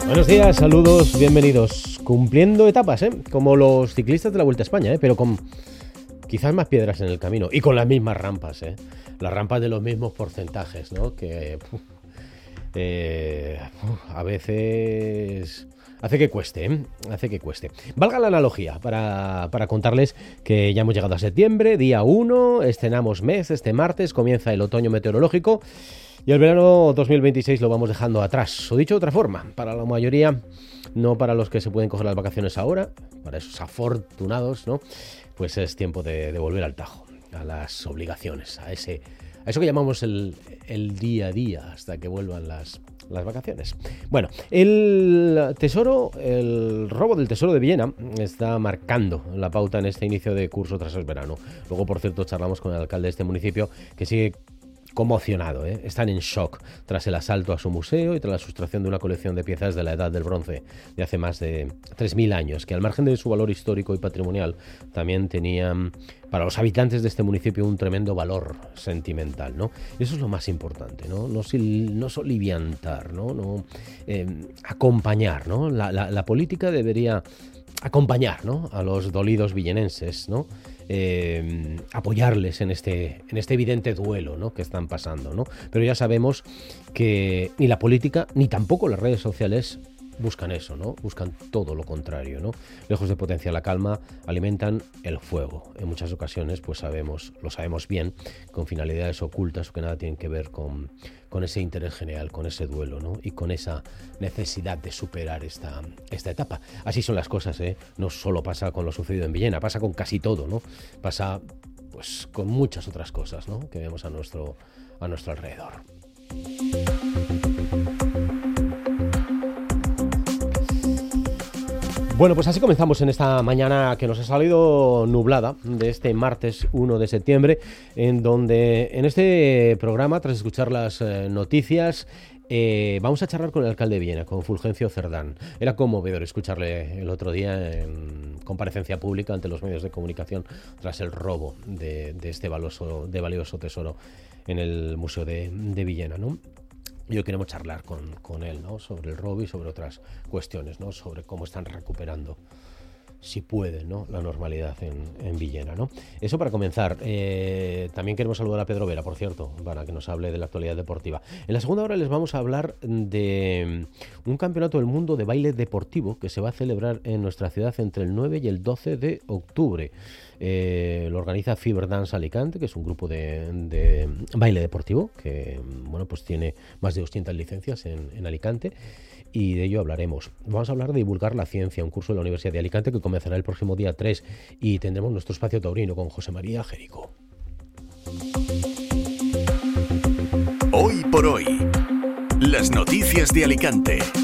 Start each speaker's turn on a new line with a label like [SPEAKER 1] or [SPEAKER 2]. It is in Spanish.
[SPEAKER 1] Buenos días, saludos, bienvenidos. Cumpliendo etapas, como los ciclistas de la Vuelta a España, pero con quizás más piedras en el camino y con las mismas rampas, las rampas de los mismos porcentajes, ¿no? Que a veces hace que cueste, hace que cueste. Valga la analogía para contarles que ya hemos llegado a septiembre, día 1, estrenamos mes, este martes comienza el otoño meteorológico. Y el verano 2026 lo vamos dejando atrás, o dicho de otra forma, para la mayoría, no para los que se pueden coger las vacaciones ahora, para esos afortunados, ¿no? Pues es tiempo de volver al tajo, a las obligaciones, a eso que llamamos el día a día, hasta que vuelvan las vacaciones. Bueno, el robo del Tesoro de Villena está marcando la pauta en este inicio de curso tras el verano. Luego, por cierto, charlamos con el alcalde de este municipio, que sigue conmocionado, están en shock tras el asalto a su museo y tras la sustracción de una colección de piezas de la Edad del Bronce de hace más de 3.000 años, que al margen de su valor histórico y patrimonial también tenían para los habitantes de este municipio un tremendo valor sentimental, ¿no? Eso es lo más importante, ¿no? No soliviantar, ¿no? Acompañar, ¿no? La política debería acompañar, ¿no? A los dolidos villenenses, ¿no? Apoyarles en este evidente duelo, ¿no? Que están pasando, ¿no? Pero ya sabemos que ni la política ni tampoco las redes sociales buscan eso, ¿no? Buscan todo lo contrario, ¿no? Lejos de potenciar la calma, alimentan el fuego. En muchas ocasiones, pues lo sabemos bien, con finalidades ocultas o que nada tienen que ver con ese interés general, con ese duelo, ¿no? Y con esa necesidad de superar esta etapa. Así son las cosas, ¿eh? No solo pasa con lo sucedido en Villena, pasa con casi todo, ¿no? Pasa, pues, con muchas otras cosas, ¿no? Que vemos a nuestro alrededor. Bueno, pues así comenzamos en esta mañana que nos ha salido nublada de este martes 1 de septiembre, en donde en este programa, tras escuchar las noticias, vamos a charlar con el alcalde de Villena, con Fulgencio Cerdán. Era conmovedor escucharle el otro día en comparecencia pública ante los medios de comunicación tras el robo de este valioso tesoro en el Museo de Villena, ¿no? Y hoy queremos charlar con él, ¿no? Sobre el robo y sobre otras cuestiones, ¿no? Sobre cómo están recuperando, si pueden, ¿no? La normalidad en Villena, ¿no? Eso para comenzar. También queremos saludar a Pedro Vera, por cierto, para que nos hable de la actualidad deportiva. En la segunda hora les vamos a hablar de un campeonato del mundo de baile deportivo que se va a celebrar en nuestra ciudad entre el 9 y el 12 de octubre. Lo organiza Fiberdance Alicante, que es un grupo de baile deportivo que, bueno, pues tiene más de 200 licencias en Alicante, y de ello hablaremos. Vamos a hablar de divulgar la ciencia, un curso de la Universidad de Alicante que comenzará el próximo día 3, y tendremos nuestro espacio taurino con José María Jerico.
[SPEAKER 2] Hoy por hoy, las noticias de Alicante.